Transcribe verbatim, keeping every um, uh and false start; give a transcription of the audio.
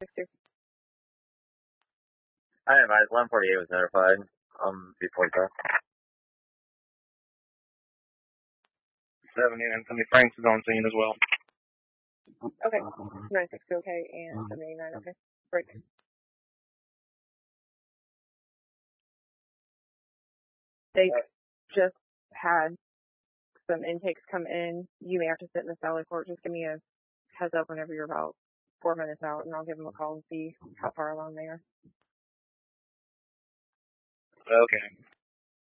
six two. I advise eleven forty-eight was notified. Um, before that. seventy and Anthony Franks is on scene as well. Okay. nine six two okay, and seventy-nine okay. Break. They just had some intakes come in. You may have to sit in the Sally Court. Just give me a heads up whenever you're about four minutes out, and I'll give them a call and see how far along they are. Okay.